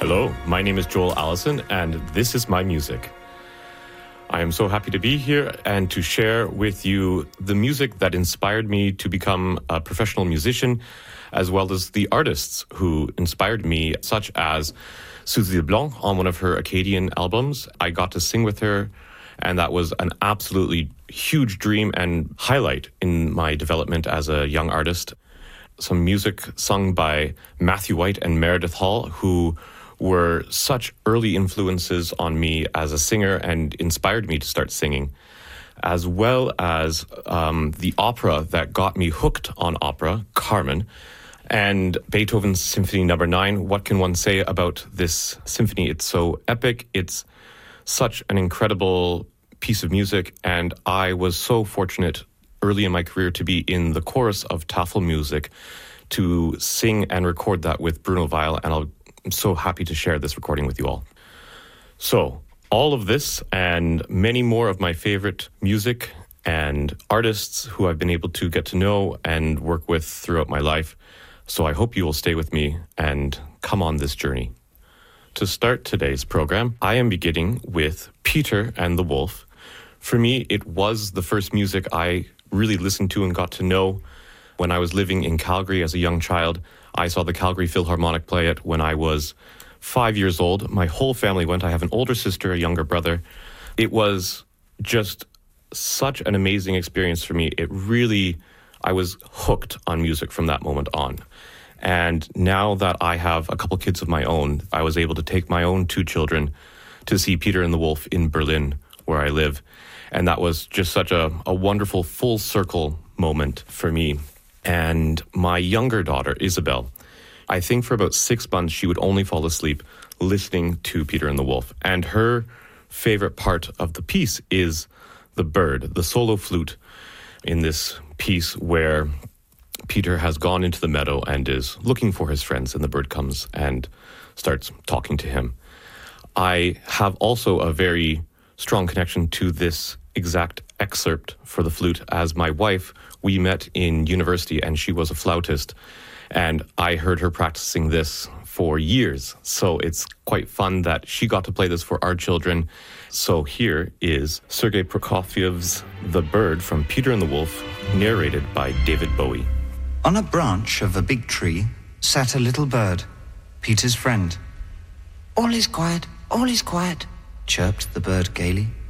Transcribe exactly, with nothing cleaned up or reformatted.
Hello, my name is Joel Allison, and this is my music. I am so happy to be here and to share with you the music that inspired me to become a professional musician, as well as the artists who inspired me, such as Suzy LeBlanc on one of her Acadian albums. I got to sing with her, and that was an absolutely huge dream and highlight in my development as a young artist. Some music sung by Matthew White and Meredith Hall, who were such early influences on me as a singer and inspired me to start singing, as well as um, the opera that got me hooked on opera, Carmen, and Beethoven's Symphony Number Nine. What can one say about this symphony? It's so epic. It's such an incredible piece of music, and I was so fortunate early in my career to be in the chorus of Tafelmusik, to sing and record that with Bruno Weil, and I'll I'm so happy to share this recording with you all. So, all of this and many more of my favorite music and artists who I've been able to get to know and work with throughout my life. So I hope you will stay with me and come on this journey. To start today's program, I am beginning with Peter and the Wolf. For me, it was the first music I really listened to and got to know when I was living in Calgary as a young child. I saw the Calgary Philharmonic play it when I was five years old. My whole family went. I have an older sister, a younger brother. It was just such an amazing experience for me. It really, I was hooked on music from that moment on. And now that I have a couple kids of my own, I was able to take my own two children to see Peter and the Wolf in Berlin, where I live. And that was just such a, a wonderful full circle moment for me. And my younger daughter, Isabel, I think for about six months, she would only fall asleep listening to Peter and the Wolf. And her favorite part of the piece is the bird, the solo flute in this piece where Peter has gone into the meadow and is looking for his friends, and the bird comes and starts talking to him. I have also a very strong connection to this exact excerpt for the flute, as my wife, we met in university and she was a flautist, and I heard her practicing this for years. So it's quite fun that she got to play this for our children. So here is Sergei Prokofiev's The Bird from Peter and the Wolf, narrated by David Bowie. On a branch of a big tree sat a little bird, Peter's friend. "All is quiet, all is quiet," chirped the bird gaily.